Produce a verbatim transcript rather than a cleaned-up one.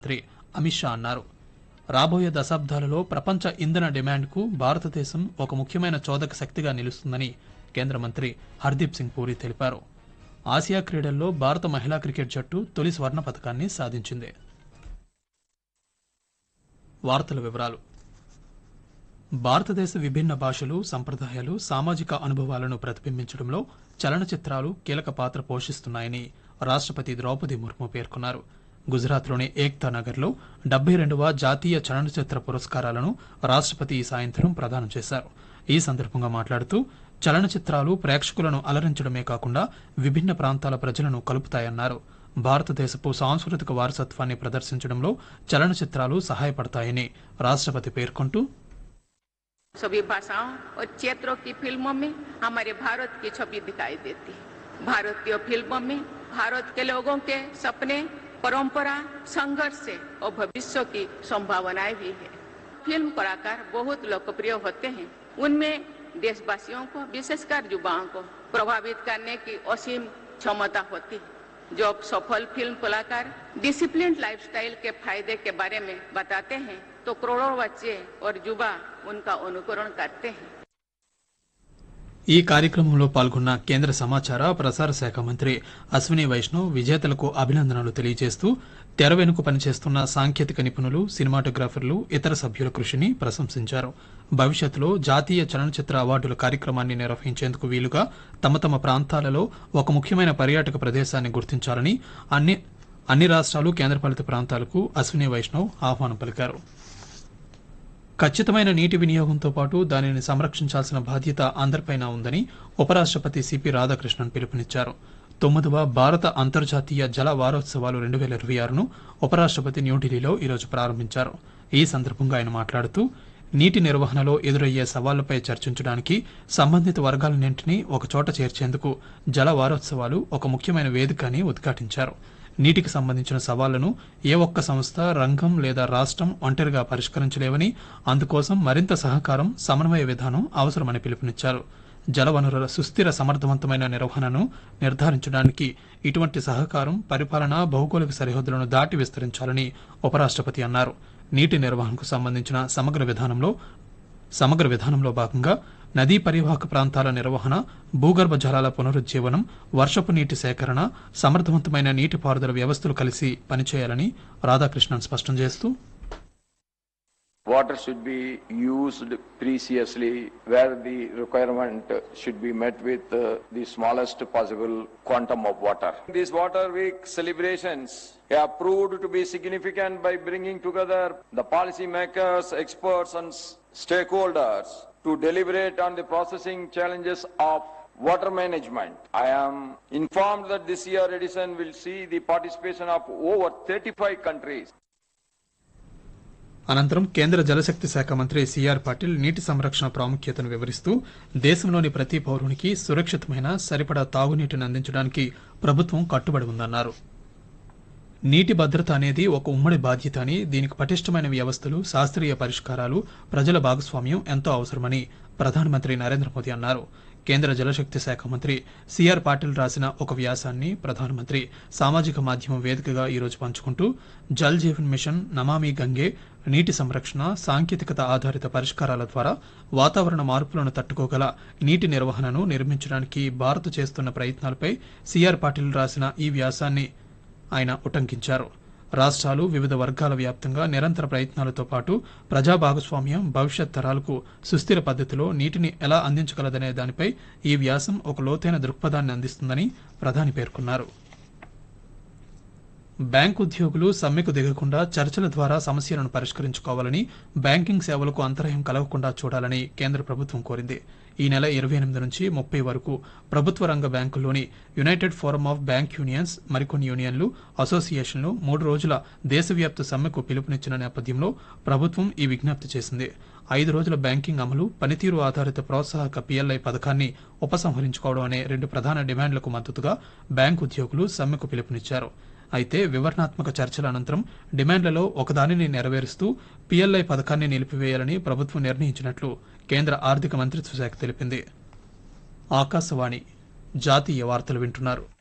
మంత్రి అమిత్ షా అన్నారు. రాబోయే దశాబ్దాలలో ప్రపంచ ఇంధన డిమాండ్కు భారతదేశం ఒక ముఖ్యమైన చోదక శక్తిగా నిలుస్తుందని కేంద్ర మంత్రి హర్దీప్ సింగ్ పూరి తెలిపారు. ఆసియా క్రీడల్లో భారత మహిళా క్రికెట్ జట్టు తొలి స్వర్ణ పతకాన్ని సాధించింది. వార్తల వివరాలు. భారతదేశ విభిన్న భాషలు, సంప్రదాయాలు, సామాజిక అనుభవాలను ప్రతిబింబించడంలో చలనచిత్రాలు కీలక పాత్ర పోషిస్తున్నాయని రాష్ట్రపతి ద్రౌపది ముర్ము పేర్కొన్నారు. గుజరాత్లోని ఏక్తా నగర్లో డెబ్బై రెండవ జాతీయ చలనచిత్ర పురస్కారాలను రాష్ట్రపతి ఈ సాయంత్రం ప్రదానం చేశారు. ఈ సందర్భంగా మాట్లాడుతూ చలనచిత్రాలు ప్రేక్షకులను అలరించడమే కాకుండా విభిన్న ప్రాంతాల ప్రజలను కలుపుతాయన్నారు. భారతదేశపు సాంస్కృతిక వారసత్వాన్ని ప్రదర్శించడంలో చలనచిత్రాలు సహాయపడతాయని రాష్ట్రపతి పేర్కొంటూ सभी भाषाओं और क्षेत्रों की फिल्मों में हमारे भारत की छवि दिखाई देती है. भारतीय फिल्मों में भारत के लोगों के सपने, परंपरा, संघर्ष से और भविष्य की संभावनाएं भी है. फिल्म कलाकार बहुत लोकप्रिय होते हैं. उनमें देशवासियों को, विशेषकर युवाओं को प्रभावित करने की असीम क्षमता होती है. जो सफल फिल्म कलाकार डिसिप्लिन लाइफस्टाइल के फायदे के बारे में बताते हैं तो करोड़ों बच्चे और युवा उनका अनुकरण करते हैं. ఈ కార్యక్రమంలో పాల్గొన్న కేంద్ర సమాచార ప్రసార శాఖ మంత్రి అశ్విని వైష్ణవ్ విజేతలకు అభినందనలు తెలియజేస్తూ తెర వెనుక పనిచేస్తున్న సాంకేతిక నిపుణులు, సినిమాటోగ్రాఫర్లు, ఇతర సభ్యుల కృషిని ప్రశంసించారు. భవిష్యత్తులో జాతీయ చలనచిత్ర అవార్డుల కార్యక్రమాన్ని నిర్వహించేందుకు వీలుగా తమ తమ ప్రాంతాలలో ఒక ముఖ్యమైన పర్యాటక ప్రదేశాన్ని గుర్తించాలని అన్ని అన్ని రాష్ట్రాలు, కేంద్రపాలిత ప్రాంతాలకు అశ్విని వైష్ణవ్ ఆహ్వానం పలికారు. ఖచ్చితమైన నీటి వినియోగంతో పాటు దానిని సంరక్షించాల్సిన బాధ్యత అందరిపైనా ఉందని ఉపరాష్ట్రపతి సిపి రాధాకృష్ణన్ పిలుపునిచ్చారు. తొమ్మిదవ భారత అంతర్జాతీయ జల వారోత్సవాలు రెండు వేల ఇరవై ఆరును ఉపరాష్ట్రపతి న్యూఢిల్లీలో ఈరోజు ప్రారంభించారు. ఈ సందర్భంగా ఆయన మాట్లాడుతూ నీటి నిర్వహణలో ఎదురయ్యే సవాళ్లపై చర్చించడానికి సంబంధిత వర్గాలన్నింటినీ ఒకచోట చేర్చేందుకు జల వారోత్సవాలు ఒక ముఖ్యమైన వేదిక అని ఉద్ఘాటించారు. నీటికి సంబంధించిన సవాళ్లను ఏ ఒక్క సంస్థ, రంగం లేదా రాష్ట్రం ఒంటరిగా పరిష్కరించలేవని, అందుకోసం మరింత సహకారం, సమన్వయ విధానం అవసరమని పిలుపునిచ్చారు. జలవనరుల సుస్థిర సమర్థవంతమైన నిర్వహణను నిర్ధారించడానికి ఇటువంటి సహకారం, పరిపాలన భౌగోళిక సరిహద్దులను దాటి విస్తరించాలని ఉపరాష్ట్రపతి అన్నారు. నీటి నిర్వహణకు సంబంధించిన సమగ్ర విధానంలో సమగ్ర విధానంలో భాగంగా నదీ పరివాహక ప్రాంతాల నిర్వహణ, భూగర్భ జలాల పునరుజ్జీవనం, వర్షపు నీటి సేకరణ, సమర్థవంతమైన నీటిపారుదల వ్యవస్థలు కలిసి పనిచేయాలని రాధాకృష్ణన్ స్పష్టం చేస్తూ Water should be used preciously where the requirement should be met with uh, the smallest possible quantum of water. These Water Week celebrations have proved to be significant by bringing together the policy makers, experts and stakeholders to deliberate on the processing challenges of water management. I am informed that this year edition will see the participation of over thirty-five countries. అనంతరం కేంద్ర జలశక్తి శాఖ మంత్రి CR Patil నీటి సంరక్షణ ప్రాముఖ్యతను వివరిస్తూ దేశంలోని ప్రతి పౌరునికి సురక్షితమైన, సరిపడా తాగునీటిని అందించడానికి ప్రభుత్వం కట్టుబడి ఉందన్నారు. నీటి భద్రత అనేది ఒక ఉమ్మడి బాధ్యత అని, దీనికి పటిష్టమైన వ్యవస్థలు, శాస్త్రీయ పరిష్కారాలు, ప్రజల భాగస్వామ్యం ఎంతో అవసరమని ప్రధానమంత్రి నరేంద్ర మోదీ అన్నారు. కేంద్ర జలశక్తి శాఖ మంత్రి సిఆర్ పాటిల్ రాసిన ఒక వ్యాసాన్ని ప్రధానమంత్రి సామాజిక మాధ్యమం వేదికగా ఈరోజు పంచుకుంటూ జల్ జీవన్ మిషన్, నమామి గంగే, నీటి సంరక్షణ, సాంకేతికత ఆధారిత పరిష్కారాల ద్వారా వాతావరణ మార్పులను తట్టుకోగల నీటి నిర్వహణను నిర్మించడానికి భారత్ చేస్తున్న ప్రయత్నాలపై సిఆర్ పాటిల్ రాసిన ఈ వ్యాసాన్ని ఆయన ఉటంకించారు. రాష్ట్రాలు, వివిధ వర్గాల వ్యాప్తంగా నిరంతర ప్రయత్నాలతో పాటు ప్రజా భాగస్వామ్యం భవిష్యత్ తరాలకు సుస్థిర పద్ధతిలో నీటిని ఎలా అందించగలదనే దానిపై ఈ వ్యాసం ఒక లోతైన దృక్పథాన్ని అందిస్తుందని ప్రధాని పేర్కొన్నారు. బ్యాంకు ఉద్యోగులు సమ్మెకు దిగకుండా చర్చల ద్వారా సమస్యలను పరిష్కరించుకోవాలని, బ్యాంకింగ్ సేవలకు అంతరాయం కలగకుండా చూడాలని కేంద్ర ప్రభుత్వం కోరింది. ఈ నెల ఇరవై ఎనిమిది నుంచి ముప్పై వరకు ప్రభుత్వ రంగ బ్యాంకుల్లోని United forum of bank unions, మరికొన్ని యూనియన్లు, అసోసియేషన్లు మూడు రోజుల దేశవ్యాప్త సమ్మెకు పిలుపునిచ్చిన నేపథ్యంలో ప్రభుత్వం ఈ విజ్ఞప్తి చేసింది. ఐదు రోజుల బ్యాంకింగ్ అమలు, పనితీరు ఆధారిత ప్రోత్సాహక పిఎల్ఐ పథకాన్ని ఉపసంహరించుకోవడం అనే రెండు ప్రధాన డిమాండ్లకు మద్దతుగా బ్యాంకు ఉద్యోగులు సమ్మెకు పిలుపునిచ్చారు. అయితే వివరణాత్మక చర్చల అనంతరం డిమాండ్లలో ఒకదానిని నెరవేరుస్తూ పిఎల్ఐ పథకాన్ని నిలిపివేయాలని ప్రభుత్వం నిర్ణయించినట్లు కేంద్ర ఆర్థిక మంత్రిత్వ శాఖ తెలిపింది. ఆకాశవాణి జాతీయ వార్తలు వింటున్నారు.